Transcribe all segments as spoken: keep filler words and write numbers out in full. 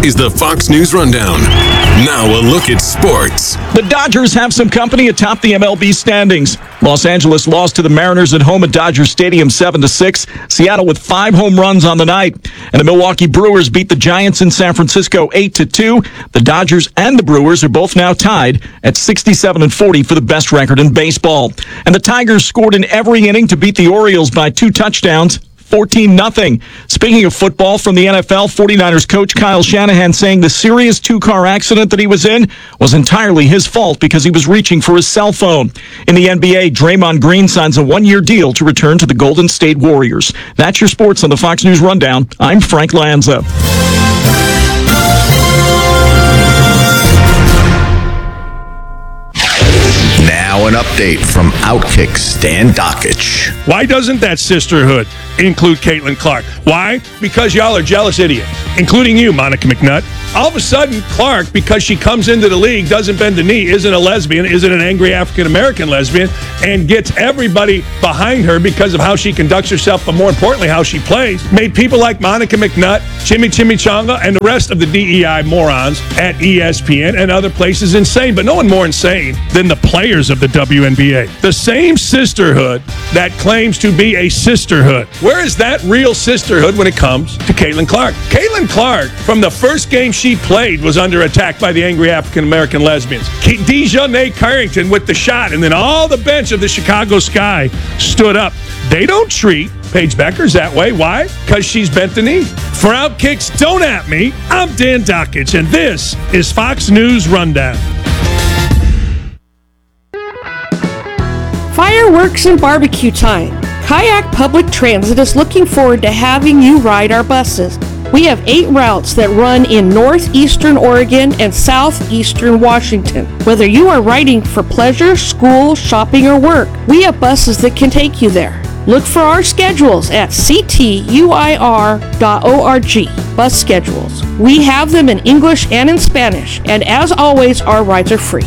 is the Fox News Rundown. Now a look at sports. The Dodgers have some company atop the M L B standings. Los Angeles lost to the Mariners at home at Dodger Stadium seven to six. Seattle with five home runs on the night. And the Milwaukee Brewers beat the Giants in San Francisco eight to two. The Dodgers and the Brewers are both now tied at sixty-seven and forty for the best record in baseball. And the Tigers scored in every inning to beat the Orioles by two touchdowns. fourteen nothing. Speaking of football from the N F L, 49ers coach Kyle Shanahan saying the serious two-car accident that he was in was entirely his fault because he was reaching for his cell phone. In the N B A, Draymond Green signs a one-year deal to return to the Golden State Warriors. That's your sports on the Fox News Rundown. I'm Frank Lanza. Now an update from Outkick Stan Dockich. Why doesn't that sisterhood include Caitlin Clark? Why? Because y'all are jealous idiots, including you, Monica McNutt. All of a sudden, Clark, because she comes into the league, doesn't bend the knee, isn't a lesbian, isn't an angry African-American lesbian, and gets everybody behind her because of how she conducts herself, but more importantly, how she plays, made people like Monica McNutt, Jimmy Chimichanga, and the rest of the D E I morons at E S P N and other places insane. But no one more insane than the players of the W N B A. The same sisterhood that claims to be a sisterhood. Where is that real sisterhood when it comes to Caitlin Clark? Caitlin Clark, from the first game she played, was under attack by the angry African-American lesbians. Dejanay Carrington with the shot, and then all the bench of the Chicago Sky stood up. They don't treat Paige Beckers that way. Why? Because she's bent the knee. For Outkicks, don't at me. I'm Dan Dockich, and this is Fox News Rundown. Fireworks and barbecue time. Kayak Public Transit is looking forward to having you ride our buses. We have eight routes that run in northeastern Oregon and southeastern Washington. Whether you are riding for pleasure, school, shopping, or work, we have buses that can take you there. Look for our schedules at c t u i r dot org. Bus schedules. We have them in English and in Spanish, and as always, our rides are free.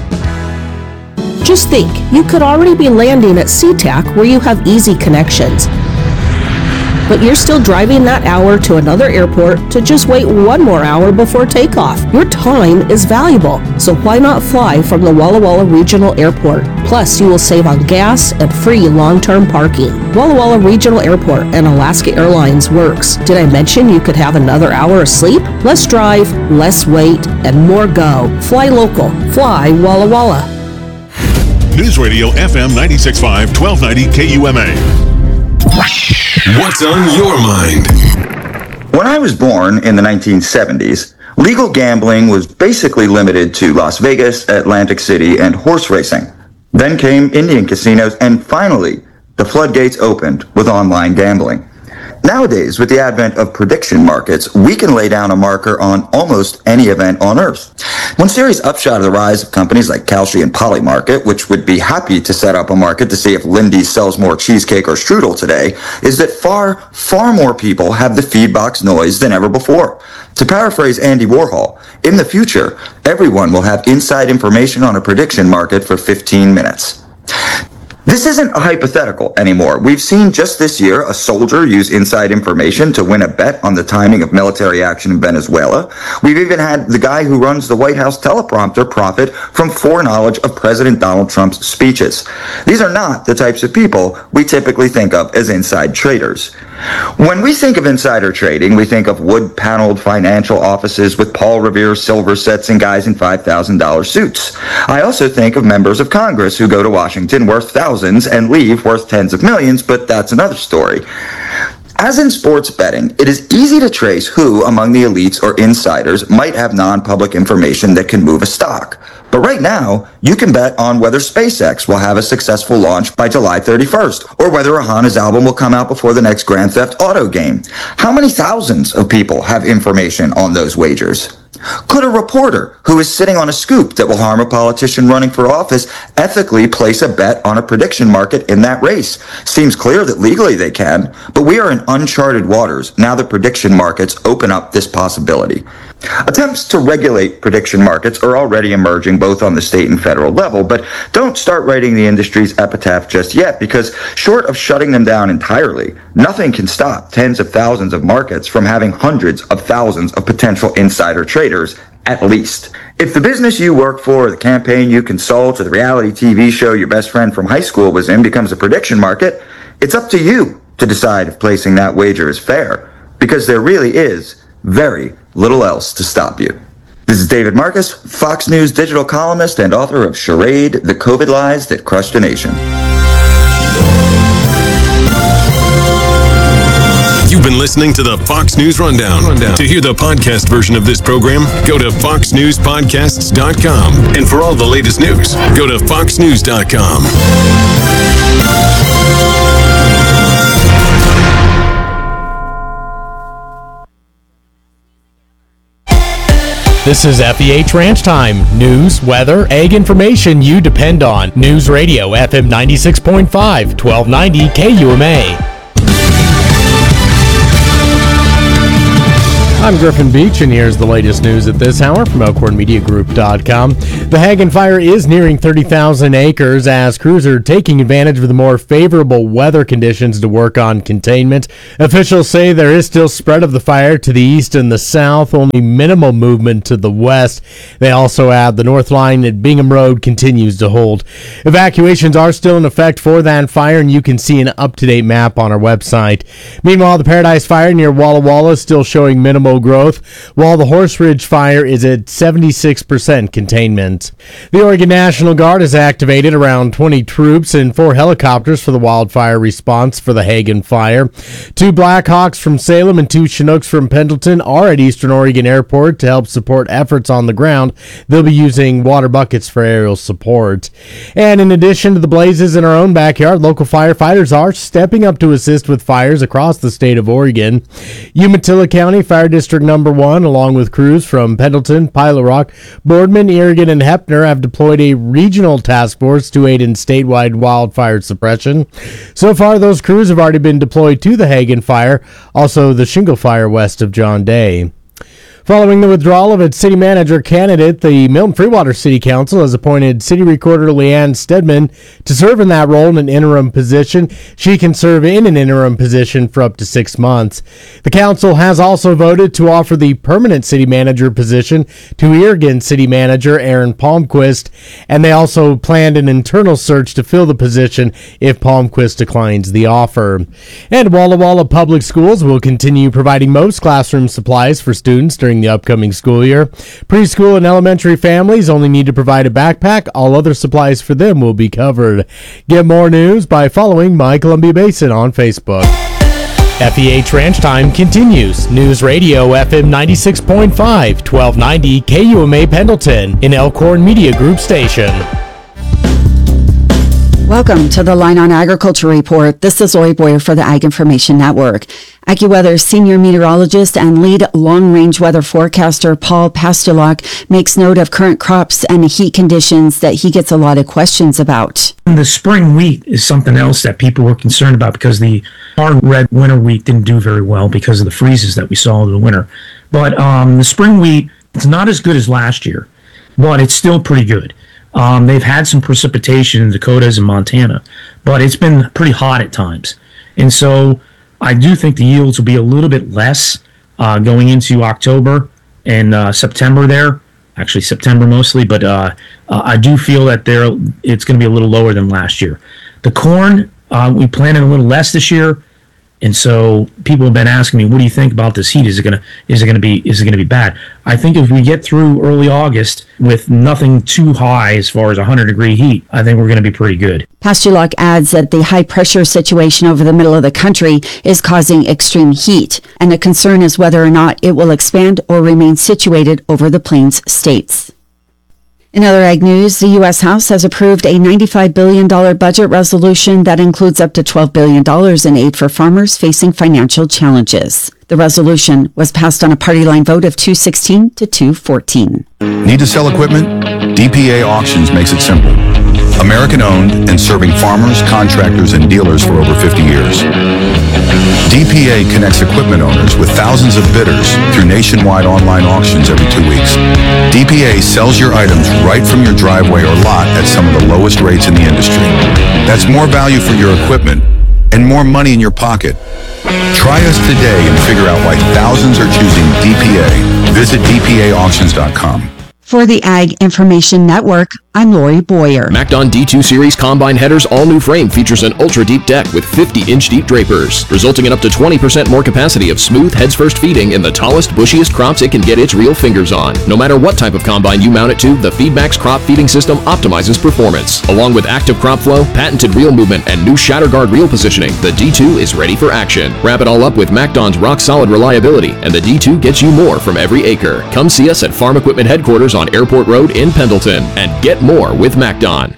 Just think, you could already be landing at SeaTac where you have easy connections. But you're still driving that hour to another airport to just wait one more hour before takeoff. Your time is valuable, so why not fly from the Walla Walla Regional Airport? Plus, you will save on gas and free long-term parking. Walla Walla Regional Airport and Alaska Airlines works. Did I mention you could have another hour of sleep? Less drive, less wait, and more go. Fly local. Fly Walla Walla. News Radio F M ninety-six point five, twelve ninety K U M A. What's on your mind? When I was born in the nineteen seventies, legal gambling was basically limited to Las Vegas, Atlantic City, and horse racing. Then came Indian casinos, and finally, the floodgates opened with online gambling. Nowadays, with the advent of prediction markets, we can lay down a marker on almost any event on Earth. One serious upshot of the rise of companies like Kalshi and Polymarket, which would be happy to set up a market to see if Lindy's sells more cheesecake or strudel today, is that far, far more people have the feed box noise than ever before. To paraphrase Andy Warhol, in the future, everyone will have inside information on a prediction market for fifteen minutes. This isn't a hypothetical anymore. We've seen just this year a soldier use inside information to win a bet on the timing of military action in Venezuela. We've even had the guy who runs the White House teleprompter profit from foreknowledge of President Donald Trump's speeches. These are not the types of people we typically think of as inside traders. When we think of insider trading, we think of wood-paneled financial offices with Paul Revere silver sets and guys in five thousand dollars suits. I also think of members of Congress who go to Washington worth thousands and leave worth tens of millions, but that's another story. As in sports betting, it is easy to trace who among the elites or insiders might have non-public information that can move a stock. But right now, you can bet on whether SpaceX will have a successful launch by July thirty-first, or whether Rihanna's album will come out before the next Grand Theft Auto game. How many thousands of people have information on those wagers? Could a reporter who is sitting on a scoop that will harm a politician running for office ethically place a bet on a prediction market in that race? Seems clear that legally they can, but we are in uncharted waters now that prediction markets open up this possibility. Attempts to regulate prediction markets are already emerging both on the state and federal level, but don't start writing the industry's epitaph just yet, because short of shutting them down entirely, nothing can stop tens of thousands of markets from having hundreds of thousands of potential insider traders, at least. If the business you work for, the campaign you consult, or the reality T V show your best friend from high school was in becomes a prediction market, it's up to you to decide if placing that wager is fair, because there really is very little else to stop you. This is David Marcus, Fox News digital columnist and author of Charade, The COVID Lies That Crushed a Nation. You've been listening to the Fox News Rundown. Rundown. To hear the podcast version of this program, go to fox news podcasts dot com. And for all the latest news, go to fox news dot com. This is F E H Ranch Time. News, weather, ag information you depend on. News Radio F M ninety-six point five, twelve ninety K U M A. I'm Griffin Beach, and here's the latest news at this hour from Elkhorn Media Group dot com. The Hagen Fire is nearing thirty thousand acres as crews are taking advantage of the more favorable weather conditions to work on containment. Officials say there is still spread of the fire to the east and the south, only minimal movement to the west. They also add the north line at Bingham Road continues to hold. Evacuations are still in effect for that fire, and you can see an up-to-date map on our website. Meanwhile, the Paradise Fire near Walla Walla is still showing minimal growth, while the Horse Ridge Fire is at seventy-six percent containment. The Oregon National Guard has activated around twenty troops and four helicopters for the wildfire response for the Hagen Fire. Two Blackhawks from Salem and two Chinooks from Pendleton are at Eastern Oregon Airport to help support efforts on the ground. They'll be using water buckets for aerial support. And in addition to the blazes in our own backyard, local firefighters are stepping up to assist with fires across the state of Oregon. Umatilla County Fire District Number One, along with crews from Pendleton, Pilot Rock, Boardman, Irrigan, and Heppner, have deployed a regional task force to aid in statewide wildfire suppression. So far, those crews have already been deployed to the Hagen Fire, also the Shingle Fire west of John Day. Following the withdrawal of its city manager candidate, the Milton-Freewater City Council has appointed City Recorder Leanne Stedman to serve in that role in an interim position. She can serve in an interim position for up to six months. The council has also voted to offer the permanent city manager position to Irrigan City Manager Aaron Palmquist, and they also planned an internal search to fill the position if Palmquist declines the offer. And Walla Walla Public Schools will continue providing most classroom supplies for students during the upcoming school year. Preschool and elementary families only need to provide a backpack. All other supplies for them will be covered. Get more news by following My Columbia Basin on Facebook. F E H Ranch Time continues. News Radio F M ninety-six point five, twelve ninety K U M A Pendleton, an Elkhorn Media Group station. Welcome to the Line on Agriculture Report. This is Lori Boyer for the Ag Information Network. AccuWeather senior meteorologist and lead long-range weather forecaster Paul Pastulak makes note of current crops and heat conditions that he gets a lot of questions about. The spring wheat is something else that people were concerned about because the hard red winter wheat didn't do very well because of the freezes that we saw over the winter. But um, the spring wheat, it's not as good as last year, but it's still pretty good. Um, they've had some precipitation in Dakotas and Montana, but it's been pretty hot at times. And so I do think the yields will be a little bit less uh, going into October and uh, September there. Actually, September mostly, but uh, uh, I do feel that there it's going to be a little lower than last year. The corn, uh, we planted a little less this year. And so people have been asking me, what do you think about this heat? Is it gonna is it gonna be is it gonna be bad? I think if we get through early August with nothing too high as far as one hundred degree heat, I think we're gonna be pretty good. Pastulak adds that the high pressure situation over the middle of the country is causing extreme heat, and the concern is whether or not it will expand or remain situated over the plains states. In other ag news, the U S House has approved a ninety-five billion dollars budget resolution that includes up to twelve billion dollars in aid for farmers facing financial challenges. The resolution was passed on a party line vote of two sixteen to two fourteen. Need to sell equipment? D P A Auctions makes it simple. American owned and serving farmers, contractors, and dealers for over fifty years. D P A connects equipment owners with thousands of bidders through nationwide online auctions every two weeks. D P A sells your items right from your driveway or lot at some of the lowest rates in the industry. That's more value for your equipment and more money in your pocket. Try us today and figure out why thousands are choosing D P A. Visit D P A auctions dot com. For the Ag Information Network, I'm Lori Boyer. MacDon D two Series Combine Header's all-new frame features an ultra-deep deck with fifty inch deep drapers, resulting in up to twenty percent more capacity of smooth heads-first feeding in the tallest, bushiest crops it can get its real fingers on. No matter what type of combine you mount it to, the FeedMax crop feeding system optimizes performance. Along with active crop flow, patented reel movement, and new shatter guard reel positioning, the D two is ready for action. Wrap it all up with MacDon's rock-solid reliability, and the D two gets you more from every acre. Come see us at Farm Equipment Headquarters on Airport Road in Pendleton, and get more with MacDon.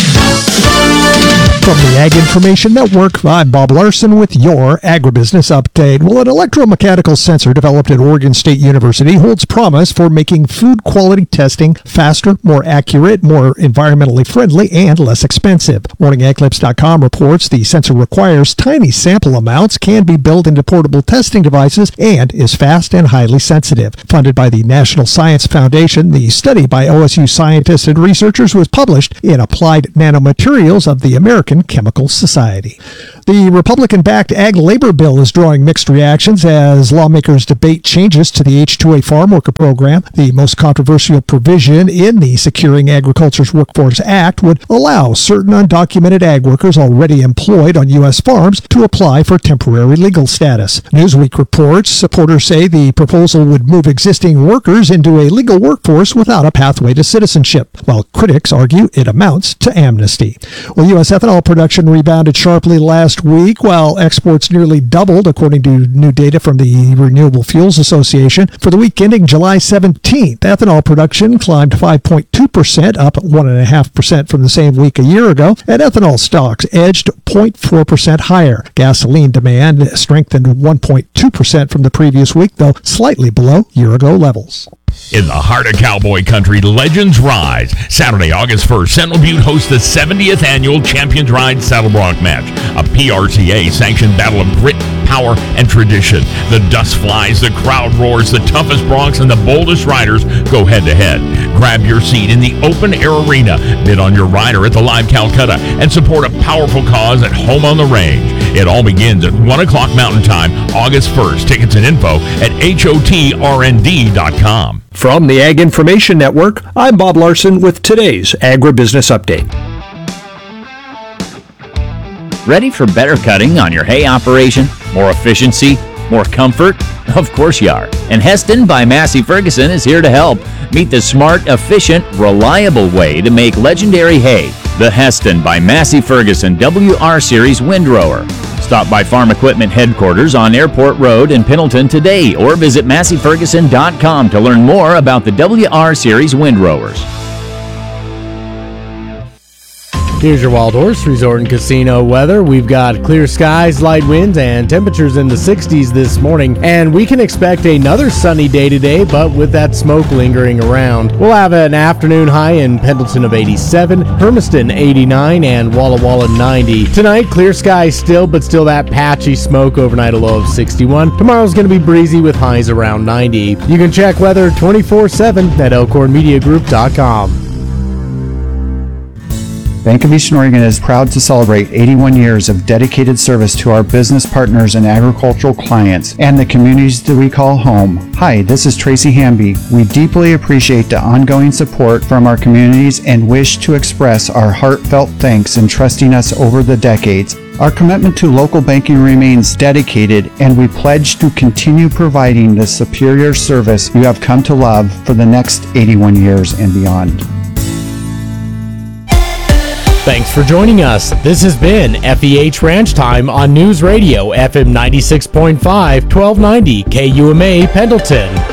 From the Ag Information Network, I'm Bob Larson with your Agribusiness Update. Well, an electromechanical sensor developed at Oregon State University holds promise for making food quality testing faster, more accurate, more environmentally friendly, and less expensive. Morning Ag Clips dot com reports the sensor requires tiny sample amounts, can be built into portable testing devices, and is fast and highly sensitive. Funded by the National Science Foundation, the study by O S U scientists and researchers was published in Applied Nanomaterials of the American Chemical Society. The Republican-backed Ag Labor Bill is drawing mixed reactions as lawmakers debate changes to the H two A farm worker program. The most controversial provision in the Securing Agriculture's Workforce Act would allow certain undocumented ag workers already employed on U S farms to apply for temporary legal status. Newsweek reports supporters say the proposal would move existing workers into a legal workforce without a pathway to citizenship, while critics argue it amounts to amnesty. Well, U S ethanol production rebounded sharply last week, while exports nearly doubled, according to new data from the Renewable Fuels Association. For the week ending July seventeenth, ethanol production climbed five point two percent, up one point five percent from the same week a year ago, and ethanol stocks edged zero point four percent higher. Gasoline demand strengthened one point two percent from the previous week, though slightly below year-ago levels. In the heart of cowboy country, legends rise. Saturday, August first, Sentinel Butte hosts the seventieth Annual Champions Ride Saddle Bronc Match, a P R C A-sanctioned battle of grit, power, and tradition. The dust flies, the crowd roars, the toughest broncs and the boldest riders go head-to-head. Grab your seat in the open-air arena, bid on your rider at the Live Calcutta, and support a powerful cause at Home on the Range. It all begins at one o'clock Mountain Time, August first. Tickets and info at H O T R N D dot com. From the Ag Information Network, I'm Bob Larson with today's Agribusiness Update. Ready for better cutting on your hay operation? More efficiency? More comfort? Of course you are. And Heston by Massey Ferguson is here to help. Meet the smart, efficient, reliable way to make legendary hay. The Heston by Massey Ferguson W R Series Windrower. Stop by Farm Equipment Headquarters on Airport Road in Pendleton today, or visit Massey Ferguson dot com to learn more about the W R Series Windrowers. Here's your Wild Horse Resort and Casino weather. We've got clear skies, light winds, and temperatures in the sixties this morning. And we can expect another sunny day today, but with that smoke lingering around. We'll have an afternoon high in Pendleton of eighty-seven, Hermiston eighty-nine, and Walla Walla ninety. Tonight, clear skies still, but still that patchy smoke overnight, a low of sixty-one. Tomorrow's going to be breezy with highs around ninety. You can check weather twenty-four seven at Elkhorn Media Group dot com. Bank of Eastern Oregon is proud to celebrate eighty-one years of dedicated service to our business partners and agricultural clients and the communities that we call home. Hi, this is Tracy Hamby. We deeply appreciate the ongoing support from our communities and wish to express our heartfelt thanks in trusting us over the decades. Our commitment to local banking remains dedicated, and we pledge to continue providing the superior service you have come to love for the next eighty-one years and beyond. Thanks for joining us. This has been F E H Ranch Time on News Radio F M ninety-six point five, twelve ninety K U M A Pendleton.